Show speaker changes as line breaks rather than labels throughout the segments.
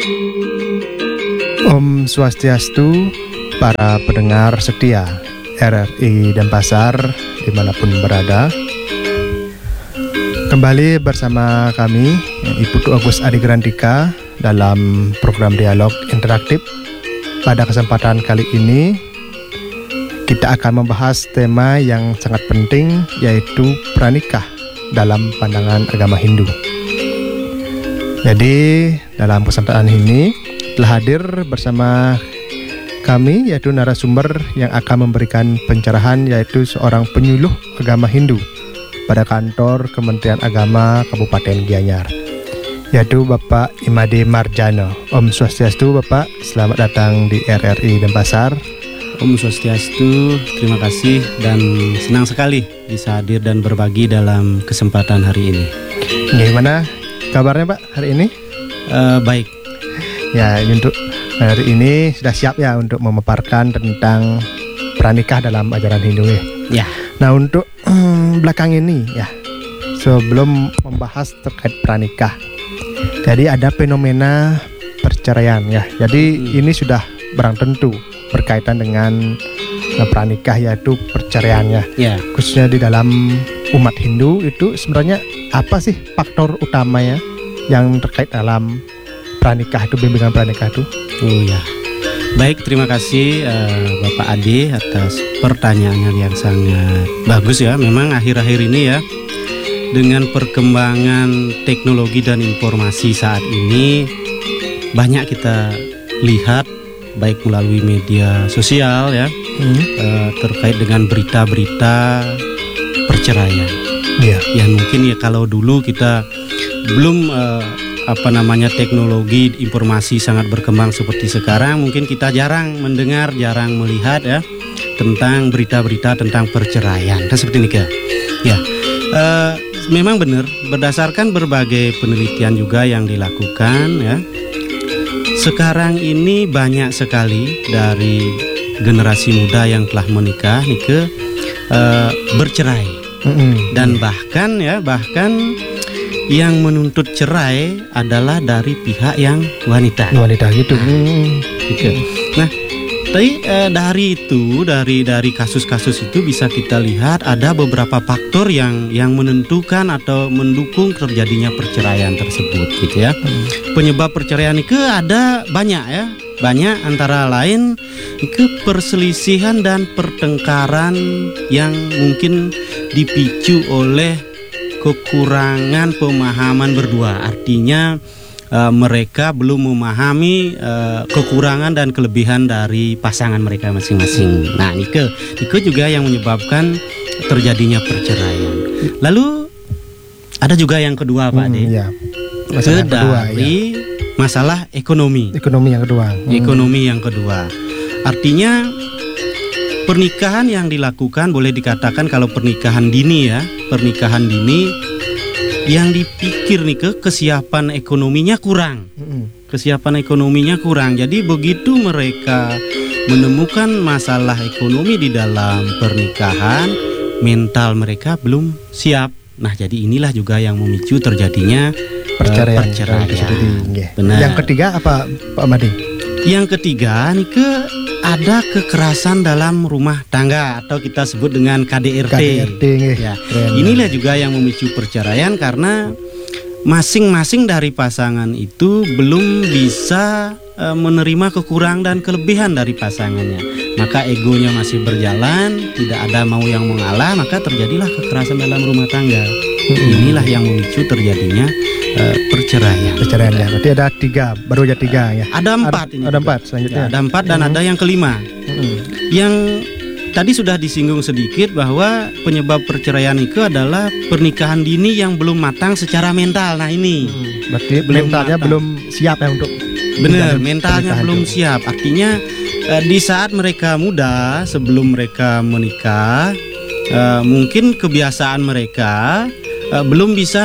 Om Swastiastu, para pendengar setia RRI Denpasar dimanapun berada. Kembali bersama kami, Ibu Agus Adi Grandika, dalam program dialog interaktif. Pada kesempatan kali ini, kita akan membahas tema yang sangat penting, yaitu pranikah dalam pandangan agama Hindu. Jadi, dalam kesempatan ini telah hadir bersama kami, yaitu narasumber yang akan memberikan pencerahan, yaitu seorang penyuluh agama Hindu pada kantor Kementerian Agama Kabupaten Gianyar, yaitu Bapak Imade Marjano. Om Swastiastu Bapak, selamat datang di RRI Denpasar.
Om Swastiastu, terima kasih dan senang sekali bisa hadir dan berbagi dalam kesempatan hari ini.
Gimana kabarnya Pak hari ini?
Baik.
Ya, untuk hari ini sudah siap ya untuk memaparkan tentang pranikah dalam ajaran Hindu ya.
Ya.
Nah, untuk belakang ini ya, sebelum membahas terkait pranikah, jadi ada fenomena perceraian ya. Jadi ini sudah barang tentu berkaitan dengan pranikah, yaitu perceraiannya.
Ya.
Khususnya di dalam umat Hindu itu sebenarnya apa sih faktor utamanya yang terkait dalam pranikah itu, bimbingan pranikah itu?
Oh ya. Baik, terima kasih Bapak Ade atas pertanyaannya yang sangat bagus ya. Memang akhir-akhir ini ya, dengan perkembangan teknologi dan informasi saat ini, banyak kita lihat baik melalui media sosial ya, terkait dengan berita-berita perceraian.
Iya.
Ya mungkin ya kalau dulu kita belum teknologi informasi sangat berkembang seperti sekarang, mungkin kita jarang mendengar, jarang melihat ya tentang berita-berita tentang perceraian. Dan seperti ini ya. Memang benar, berdasarkan berbagai penelitian juga yang dilakukan ya. Sekarang ini banyak sekali dari generasi muda yang telah menikah bercerai. Dan bahkan yang menuntut cerai adalah dari pihak yang wanita
gitu.
Nah, dari kasus-kasus itu bisa kita lihat ada beberapa faktor yang menentukan atau mendukung terjadinya perceraian tersebut gitu ya. Penyebab perceraian itu ada banyak ya. Banyak, antara lain perselisihan dan pertengkaran yang mungkin dipicu oleh kekurangan pemahaman berdua. Artinya mereka belum memahami kekurangan dan kelebihan dari pasangan mereka masing-masing. Nah, itu juga yang menyebabkan terjadinya perceraian. Lalu ada juga yang kedua Pak Ade.
Ya. Masalah kedua,
dari masalah ekonomi.
Ekonomi yang kedua.
Ekonomi yang kedua. Artinya pernikahan yang dilakukan, boleh dikatakan kalau pernikahan dini ya, pernikahan dini yang dipikir kesiapan ekonominya kurang. Kesiapan ekonominya kurang. Jadi begitu mereka menemukan masalah ekonomi di dalam pernikahan, mental mereka belum siap. Nah, jadi inilah juga yang memicu terjadinya perceraian.
Benar. Yang ketiga apa Pak Madi?
Yang ketiga ada kekerasan dalam rumah tangga atau kita sebut dengan KDRT. Ya. Inilah juga yang memicu perceraian karena masing-masing dari pasangan itu belum bisa menerima kekurangan dan kelebihan dari pasangannya. Maka egonya masih berjalan, tidak ada mau yang mengalah, maka terjadilah kekerasan dalam rumah tangga. Inilah yang memicu terjadinya perceraian.
Perceraian ya. Berarti ada tiga, baru aja tiga ya.
Ada empat ini.
Ada empat selanjutnya.
Ya, ada empat dan ada yang kelima. Yang tadi sudah disinggung sedikit bahwa penyebab perceraian itu adalah pernikahan dini yang belum matang secara mental. Nah ini.
Berarti mentalnya belum siap ya untuk.
Benar, mentalnya belum siap. Artinya di saat mereka muda, sebelum mereka menikah, mungkin kebiasaan mereka belum bisa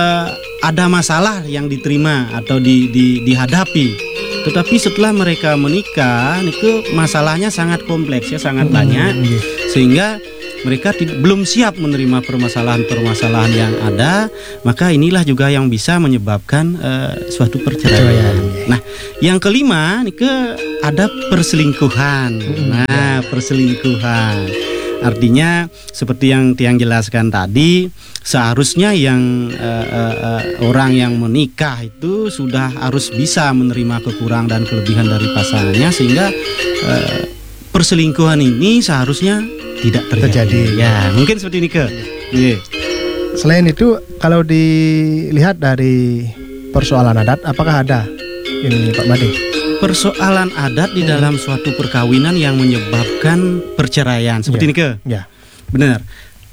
ada masalah yang diterima atau dihadapi. Tetapi setelah mereka menikah, itu masalahnya sangat kompleks ya, sangat banyak, sehingga mereka belum siap menerima permasalahan-permasalahan yang ada. Maka inilah juga yang bisa menyebabkan suatu perceraian. Nah, yang kelima nih ada perselingkuhan. Nah, perselingkuhan artinya seperti yang Tiang jelaskan tadi, seharusnya yang orang yang menikah itu sudah harus bisa menerima kekurangan dan kelebihan dari pasangannya, sehingga perselingkuhan ini seharusnya tidak terjadi. Ya, mungkin seperti ini Yeah.
Selain itu, kalau dilihat dari persoalan adat, apakah ada ini Pak Made?
Persoalan adat di dalam suatu perkawinan yang menyebabkan perceraian seperti ini
Ya.
Benar.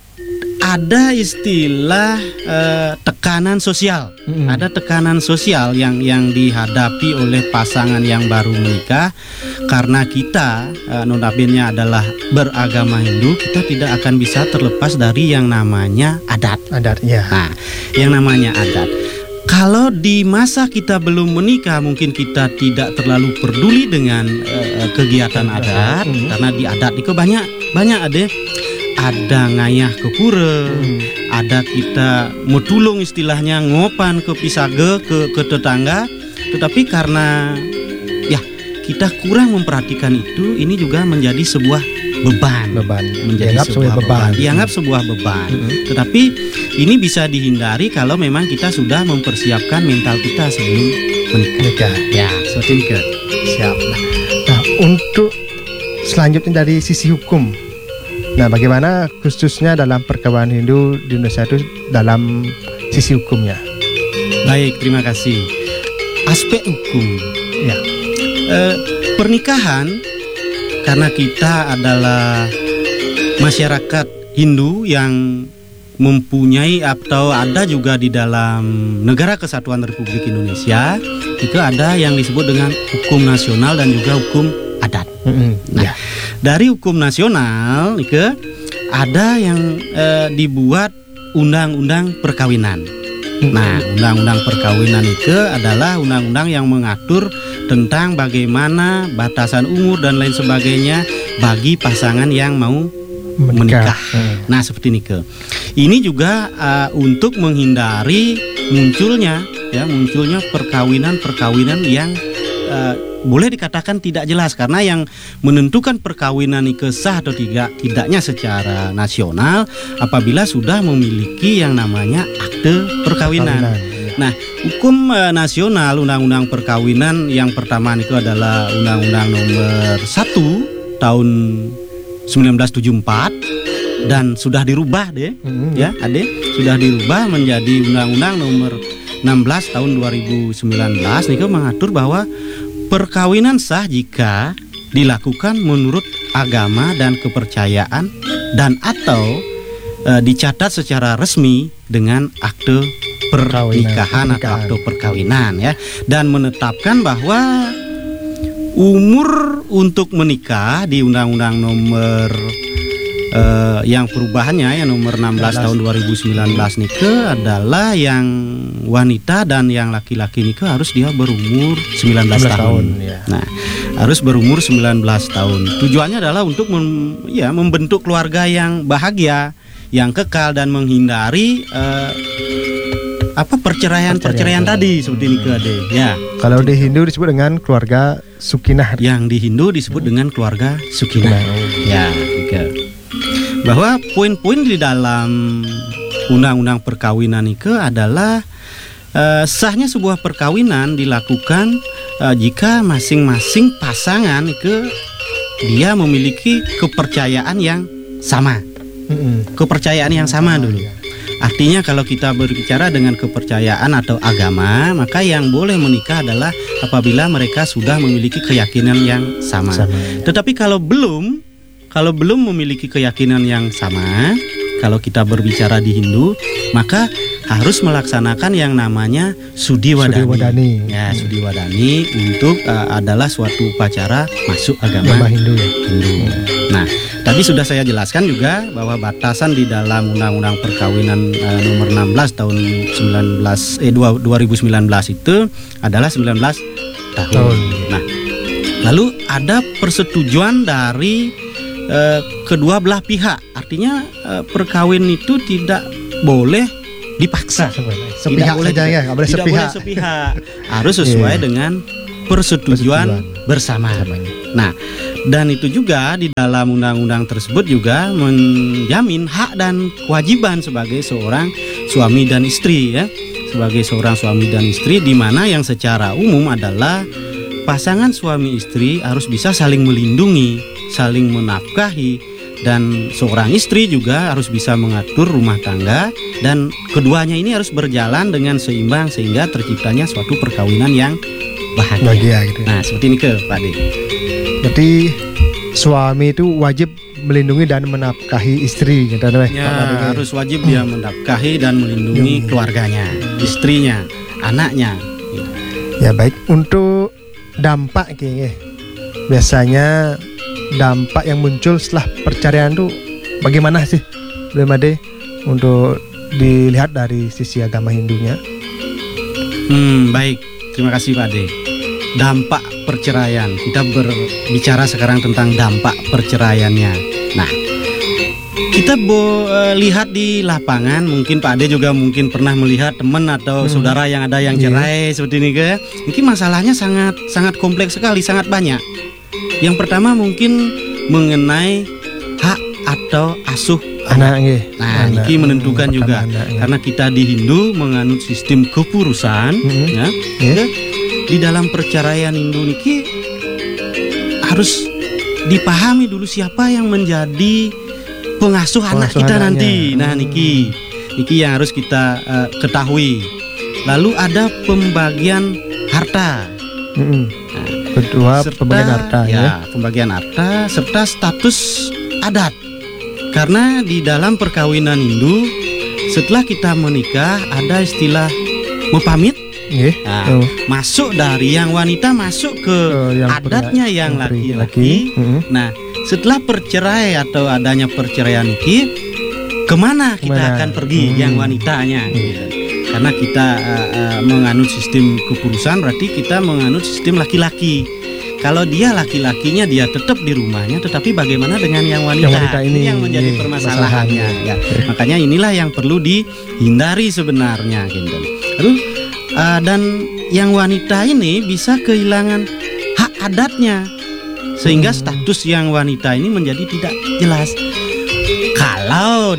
Ada istilah tekanan sosial. Ada tekanan sosial yang dihadapi oleh pasangan yang baru menikah, karena kita notabene adalah beragama Hindu, kita tidak akan bisa terlepas dari yang namanya adat.
Adat, ya.
Nah, yang namanya adat. Kalau di masa kita belum menikah, mungkin kita tidak terlalu peduli dengan kegiatan adat, karena di adat itu banyak ada ngayah ke pura, ada kita mau tulung istilahnya ngopan ke pisage ke tetangga, tetapi karena ya kita kurang memperhatikan itu, ini juga menjadi sebuah beban. Menjadi sebuah beban. Dianggap sebuah beban. Tetapi ini bisa dihindari kalau memang kita sudah mempersiapkan mental kita sebelum menikah. Ya, seperti itu.
Siap. Nah, untuk selanjutnya dari sisi hukum. Nah, bagaimana khususnya dalam perkawinan Hindu di Indonesia itu dalam sisi hukumnya?
Baik, terima kasih. Aspek hukum. Ya. Pernikahan, karena kita adalah masyarakat Hindu yang mempunyai atau ada juga di dalam Negara Kesatuan Republik Indonesia, itu ada yang disebut dengan hukum nasional dan juga hukum adat. Nah, dari hukum nasional itu ada yang dibuat undang-undang perkawinan. Nah, undang-undang perkawinan itu adalah undang-undang yang mengatur tentang bagaimana batasan umur dan lain sebagainya bagi pasangan yang mau menikah. Nah, seperti ini Ini juga untuk menghindari munculnya perkawinan yang boleh dikatakan tidak jelas, karena yang menentukan perkawinan itu sah atau tidaknya secara nasional apabila sudah memiliki yang namanya akte perkawinan. Nah, hukum nasional undang-undang perkawinan yang pertama itu adalah Undang-Undang Nomor 1 tahun 1974 dan sudah dirubah ya, sudah dirubah menjadi Undang-Undang Nomor 16 tahun 2019 itu mengatur bahwa perkawinan sah jika dilakukan menurut agama dan kepercayaan dan atau dicatat secara resmi dengan akte pernikahan atau akte perkawinan ya, dan menetapkan bahwa umur untuk menikah di Undang-Undang Nomor yang perubahannya ya nomor 16 tahun 2019 nih adalah yang wanita dan yang laki-laki nih harus dia berumur 19 tahun. Ya. Nah, harus berumur 19 tahun. Tujuannya adalah untuk membentuk keluarga yang bahagia, yang kekal dan menghindari perceraian tadi seperti ini ya.
Kalau di Hindu disebut dengan keluarga Sukinah.
Yang di Hindu disebut dengan keluarga Sukinah. Ya, bahwa poin-poin di dalam undang-undang perkawinan itu adalah sahnya sebuah perkawinan dilakukan jika masing-masing pasangan itu dia memiliki kepercayaan yang sama. Kepercayaan yang sama dulu. Artinya kalau kita berbicara dengan kepercayaan atau agama, maka yang boleh menikah adalah apabila mereka sudah memiliki keyakinan yang sama. Tetapi kalau belum memiliki keyakinan yang sama, kalau kita berbicara di Hindu, maka harus melaksanakan yang namanya Sudi Wadani. Ya, Sudi Wadani untuk adalah suatu upacara masuk agama Hindu. Nah, tadi sudah saya jelaskan juga bahwa batasan di dalam Undang-Undang Perkawinan nomor 16 tahun 2019 itu adalah 19 tahun. Nah, lalu ada persetujuan dari kedua belah pihak. Artinya perkawin itu tidak boleh dipaksa.
Sepihak saja ya, nggak boleh sepihak.
Harus sesuai dengan persetujuan bersama. Nah, dan itu juga di dalam undang-undang tersebut juga menjamin hak dan kewajiban sebagai seorang suami dan istri ya. Sebagai seorang suami dan istri, di mana yang secara umum adalah pasangan suami istri harus bisa saling melindungi, saling menafkahi, dan seorang istri juga harus bisa mengatur rumah tangga, dan keduanya ini harus berjalan dengan seimbang sehingga terciptanya suatu perkawinan yang bahagia.
Gitu.
Nah, seperti ini Pak Ade.
Berarti suami itu wajib melindungi dan menafkahi istri gitu,
ya, harus wajib dia menafkahi dan melindungi keluarganya, istrinya, anaknya gitu.
Ya baik, untuk dampak kayaknya biasanya dampak yang muncul setelah perceraian itu bagaimana sih Bro Made untuk dilihat dari sisi agama Hindunya?
Baik, terima kasih Pak Ade. Dampak perceraian, kita berbicara sekarang tentang dampak perceraiannya. Nah, kita lihat di lapangan, mungkin Pak Ade juga mungkin pernah melihat teman atau saudara yang ada yang cerai seperti ini ke. Mungkin masalahnya sangat kompleks sekali, sangat banyak. Yang pertama mungkin mengenai hak atau asuh anak. Nah, ini menentukan juga karena kita di Hindu menganut sistem kepurusan ya. Di dalam perceraian Hindu niki harus dipahami dulu siapa yang menjadi pengasuh anak kita nanti. Nah, niki yang harus kita ketahui. Lalu ada pembagian harta.
Kedua, pembagian harta
pembagian harta serta status adat. Karena di dalam perkawinan Hindu setelah kita menikah ada istilah mepamit. Masuk dari yang wanita masuk ke adatnya yang laki-laki. Nah, setelah perceraian atau adanya perceraian ini, kemana kita akan pergi yang wanitanya? Karena kita menganut sistem kepurusan, berarti kita menganut sistem laki-laki. Kalau dia laki-lakinya dia tetap di rumahnya, tetapi bagaimana dengan yang wanita? Ini yang menjadi permasalahannya. Ya. Makanya inilah yang perlu dihindari sebenarnya, gitu. Lalu dan yang wanita ini bisa kehilangan hak adatnya, sehingga status yang wanita ini menjadi tidak jelas. Kalau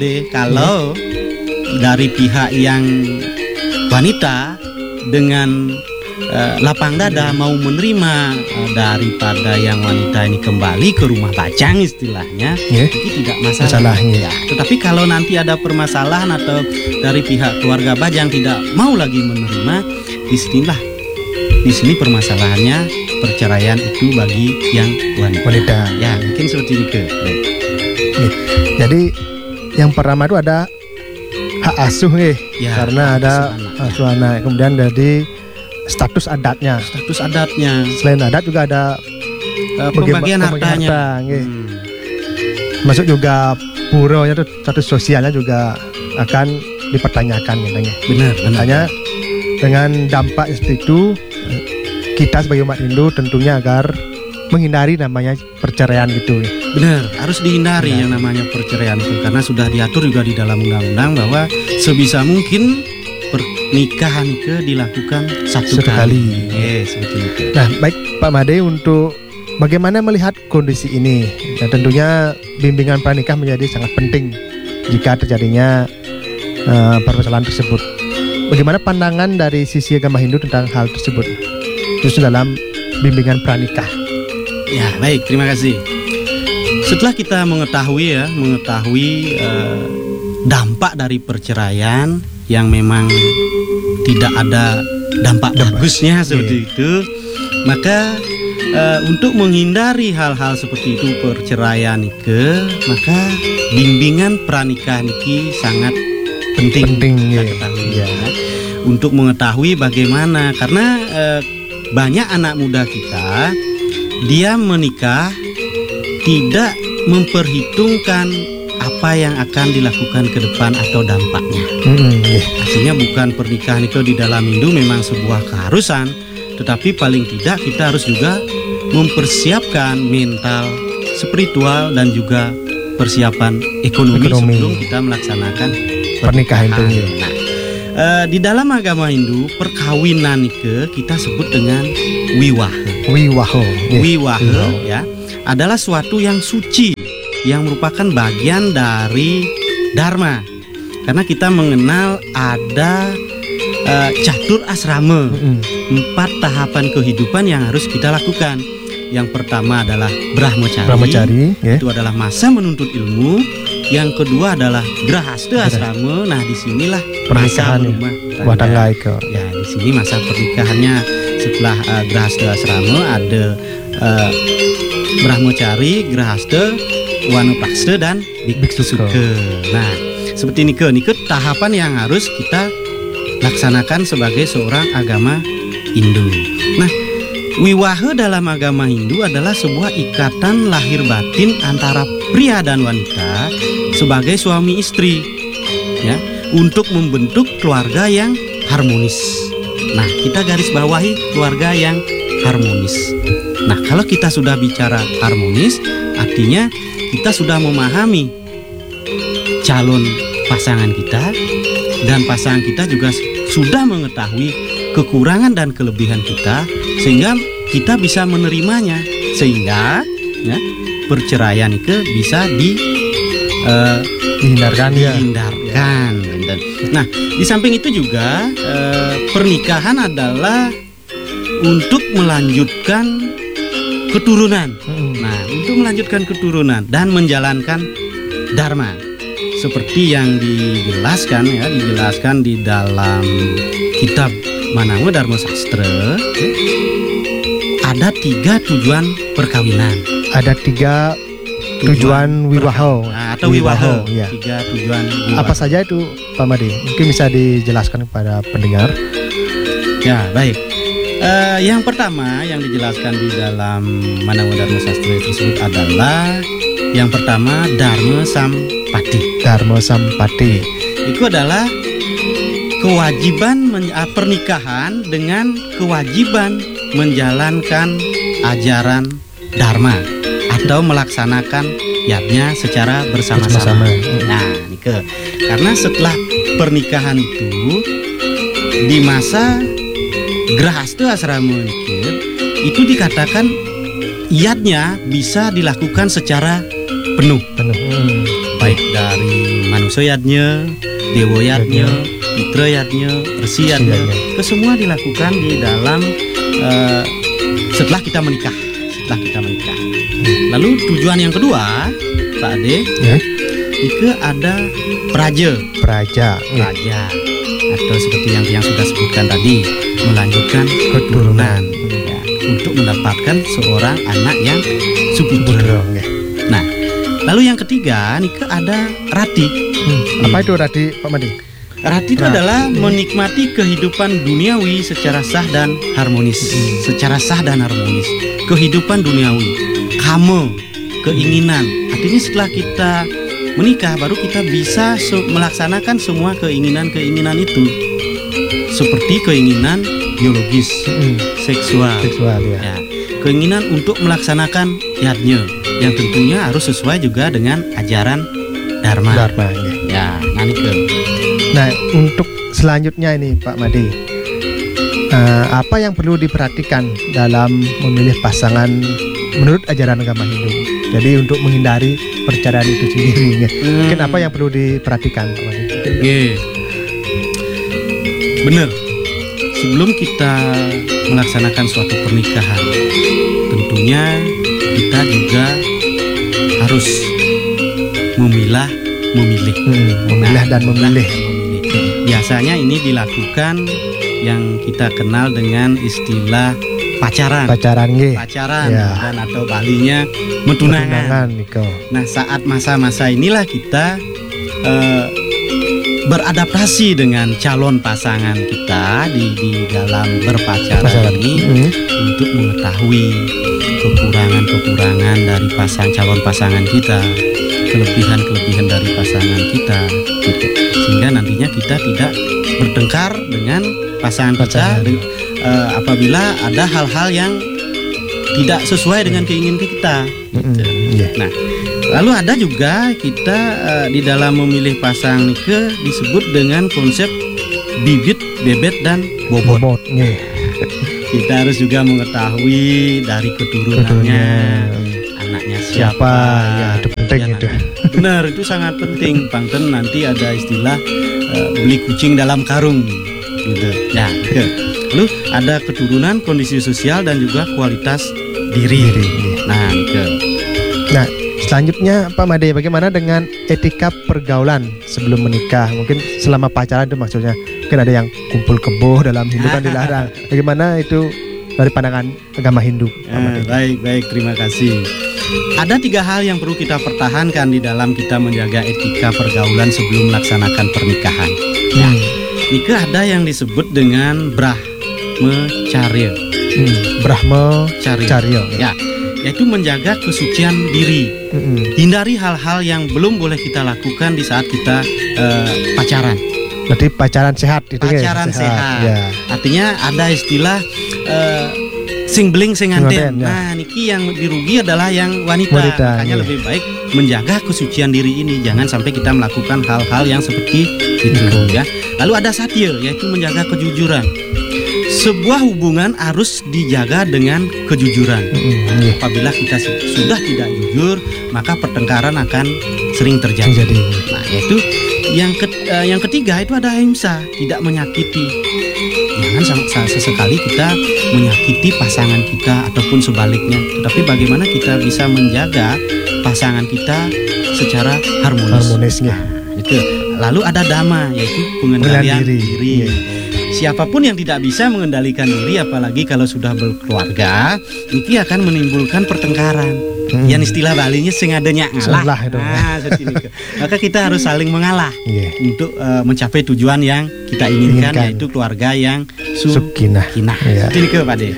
dari pihak yang wanita dengan lapang dada mau menerima daripada yang wanita ini kembali ke rumah bajang istilahnya, itu tidak masalah. Ya. Tetapi kalau nanti ada permasalahan atau dari pihak keluarga bajang tidak mau lagi menerima, di sini permasalahannya perceraian itu bagi yang wanita. Ya, mungkin seperti itu.
Jadi yang pertama itu ada hak asuh karena ada asuh anak. Kemudian dari status adatnya. Selain adat juga ada
pembagian hartanya.
Masuk juga puronya tuh, status sosialnya juga akan dipertanyakan katanya.
Benar.
Makanya dengan dampak seperti itu, kita sebagai umat Hindu tentunya agar menghindari namanya perceraian gitu.
Benar, harus dihindari yang namanya perceraian itu, karena sudah diatur juga di dalam undang-undang bahwa sebisa mungkin pernikahan itu dilakukan satu kali. Seperti itu.
Nah, baik Pak Made, untuk bagaimana melihat kondisi ini? Dan tentunya bimbingan pranikah menjadi sangat penting jika terjadinya permasalahan tersebut. Bagaimana pandangan dari sisi agama Hindu tentang hal tersebut, khusus dalam bimbingan pranikah?
Ya, baik, terima kasih. Setelah kita mengetahui dampak dari perceraian yang memang tidak ada dampak bagusnya seperti itu, maka untuk menghindari hal-hal seperti itu perceraian itu, maka bimbingan pernikahan ini sangat penting kita ketahui untuk mengetahui bagaimana, karena banyak anak muda kita dia menikah tidak memperhitungkan apa yang akan dilakukan ke depan atau dampaknya. Artinya bukan pernikahan itu di dalam Hindu memang sebuah keharusan, tetapi paling tidak kita harus juga mempersiapkan mental, spiritual, dan juga persiapan ekonomi sebelum kita melaksanakan pernikahan itu. Nah, Di dalam agama Hindu, perkawinan kita sebut dengan wiwaha.
Wiwaho.
Wiwaha ya adalah suatu yang suci, yang merupakan bagian dari dharma. Karena kita mengenal ada catur asrama, 4 tahapan kehidupan yang harus kita lakukan. Yang pertama adalah brahmacari, itu adalah masa menuntut ilmu. Yang kedua adalah grahasta asrama. Nah, disinilah
pernikahan rumah tangga itu.
Ya, di sini masa pernikahannya. Setelah grahasta asrama ada brahmacari, grahasta, wanaprastha dan biksusuka. Nah, seperti ini tahapan yang harus kita laksanakan sebagai seorang agama Hindu. Nah, wiwaha dalam agama Hindu adalah sebuah ikatan lahir batin antara pria dan wanita sebagai suami istri, ya, untuk membentuk keluarga yang harmonis. Nah, kita garis bawahi keluarga yang harmonis. Nah, kalau kita sudah bicara harmonis, artinya kita sudah memahami calon pasangan kita, dan pasangan kita juga sudah mengetahui kekurangan dan kelebihan kita, sehingga kita bisa menerimanya, sehingga ya, perceraian itu bisa
dihindarkan.
Nah, di samping itu juga pernikahan adalah untuk melanjutkan keturunan. Nah, untuk melanjutkan keturunan dan menjalankan dharma, seperti yang dijelaskan di dalam kitab Mananga Dharma Sastra. Ada 3 tujuan perkawinan.
Ada 3 tujuan wiwaho
atau wiwaho.
Ya.
3 tujuan wiwaho.
Apa saja itu, Pak Made? Mungkin bisa dijelaskan kepada pendengar.
Ya, baik. Yang pertama yang dijelaskan di dalam Mananga Dharma Sastra tersebut adalah yang pertama Dharma Sampati.
Dharma Sampati
itu adalah kewajiban pernikahan dengan kewajiban menjalankan ajaran dharma atau melaksanakan yatnya secara bersama-sama. Nah, karena setelah pernikahan itu di masa grahasta asrama itu dikatakan yatnya bisa dilakukan secara penuh. Baik dari manusia yatnya, dewa yatnya, mitra yatnya, resi yatnya, semua dilakukan di dalam setelah kita menikah. Lalu tujuan yang kedua, Pak Ade, itu ada praja atau seperti yang sudah sebutkan tadi, melanjutkan keturunan ya, untuk mendapatkan seorang anak yang suputra. Nah, lalu yang ketiga, ada rati.
Apa itu rati, Pak Made?
Rati itu adalah menikmati kehidupan duniawi secara sah dan harmonis. Kehidupan duniawi, kama, keinginan. Artinya setelah kita menikah baru kita bisa melaksanakan semua keinginan-keinginan itu. Seperti keinginan biologis, seksual ya. Keinginan untuk melaksanakan yatnya, yang tentunya harus sesuai juga dengan ajaran dharma. Ya,
Nah, untuk selanjutnya ini Pak Made, apa yang perlu diperhatikan dalam memilih pasangan menurut ajaran agama Hindu? Jadi untuk menghindari perceraian itu sendiri, mungkin apa yang perlu diperhatikan, Pak Made?
Benar. Sebelum kita melaksanakan suatu pernikahan, tentunya kita juga harus memilah, memilih. Biasanya ini dilakukan yang kita kenal dengan istilah pacaran ya. Dan atau balinya metunangan. Nah, saat masa-masa inilah kita beradaptasi dengan calon pasangan kita di dalam berpacaran ini untuk mengetahui kekurangan dari calon pasangan kita, kelebihan dari pasangan kita, gitu. Sehingga nantinya kita tidak bertengkar dengan pasangan kita apabila ada hal-hal yang tidak sesuai dengan keinginan kita, gitu. Nah, lalu ada juga kita di dalam memilih pasangan disebut dengan konsep bibit, bebet, dan bobot.
Bobot, nggih.
Kita harus juga mengetahui dari keturunannya, anaknya siapa.
Ya, itu penting itu.
Benar, itu sangat penting. Panten nanti ada istilah beli kucing dalam karung gitu. Ya, gitu. Lalu ada keturunan, kondisi sosial, dan juga kualitas diri. Nah, gitu.
Nah, selanjutnya Pak Made, bagaimana dengan etika pergaulan sebelum menikah? Mungkin selama pacaran itu maksudnya. Mungkin ada yang kumpul kebo dalam Hindu kan dilarang. Bagaimana itu dari pandangan agama Hindu? Pak Made?
Baik, terima kasih. Ada 3 hal yang perlu kita pertahankan di dalam kita menjaga etika pergaulan sebelum melaksanakan pernikahan. Ya, nikah ada yang disebut dengan brahmacharya.
Brahmacharya.
Ya, yaitu menjaga kesucian diri. Hindari hal-hal yang belum boleh kita lakukan di saat kita pacaran.
Berarti pacaran sehat itu ya?
Pacaran sehat.
Ya.
Artinya ada istilah sing beling sing nganten.
Ya.
Nah, niki yang dirugi adalah yang wanita. Makanya
ya.
lebih baik menjaga kesucian diri ini. Jangan sampai kita melakukan hal-hal yang seperti itu ya. Lalu ada satya, yaitu menjaga kejujuran. Sebuah hubungan harus dijaga dengan kejujuran. Apabila kita sudah tidak jujur, maka pertengkaran akan sering terjadi. Nah, yaitu yang ketiga itu ada ahimsa, tidak menyakiti. Jangan sesekali kita menyakiti pasangan kita ataupun sebaliknya. Tetapi bagaimana kita bisa menjaga pasangan kita secara harmonis.
Ya.
Itu. Lalu ada dhamma, yaitu pengendalian diri. Siapapun yang tidak bisa mengendalikan diri, apalagi kalau sudah berkeluarga, ini akan menimbulkan pertengkaran. Yang istilah Balinya sing adanya ngalah. Maka kita harus saling mengalah untuk mencapai tujuan yang kita inginkan, yaitu keluarga yang sukinah.
Ya.
Ini ke Pak De.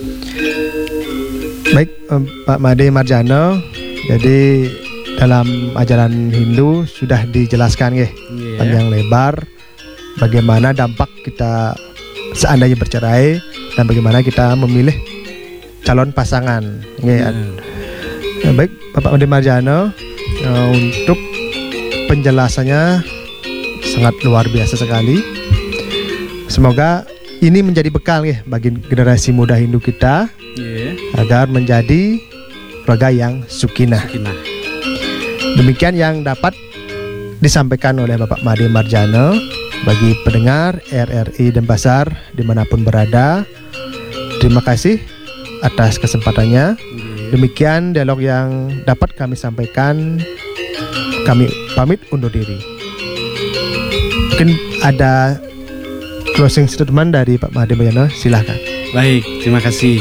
Baik, Pak Made Marjano. Jadi dalam ajaran Hindu sudah dijelaskan panjang lebar bagaimana dampak kita seandainya bercerai dan bagaimana kita memilih calon pasangan. Baik, Bapak Made Marjano, untuk penjelasannya sangat luar biasa sekali. Semoga ini menjadi bekal bagi generasi muda Hindu kita agar menjadi keluarga yang sukinah. Demikian yang dapat disampaikan oleh Bapak Made Marjano bagi pendengar RRI Denpasar dimanapun berada. Terima kasih atas kesempatannya. Demikian dialog yang dapat kami sampaikan. Kami pamit undur diri. Mungkin ada closing statement dari Pak Made Marjano, silahkan.
Baik, terima kasih.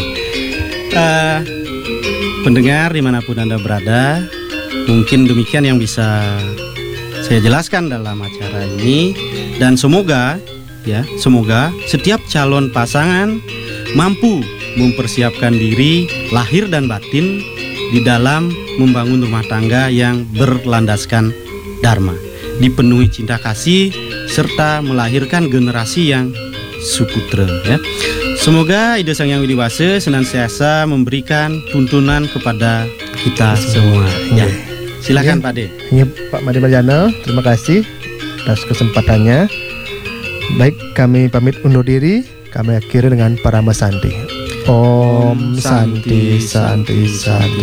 Pendengar dimanapun Anda berada, mungkin demikian yang bisa saya jelaskan dalam acara ini. Dan semoga setiap calon pasangan mampu mempersiapkan diri lahir dan batin di dalam membangun rumah tangga yang berlandaskan dharma, dipenuhi cinta kasih serta melahirkan generasi yang suputra ya. Semoga Ida Sang Yang Widi Wase senantiasa memberikan tuntunan kepada kita semua ya. Silakan Pak De.
Pak Made Marjano, terima kasih atas kesempatannya. Baik, kami pamit undur diri. Kami akhiri dengan Parama Santi. Om Santi Santi Santi.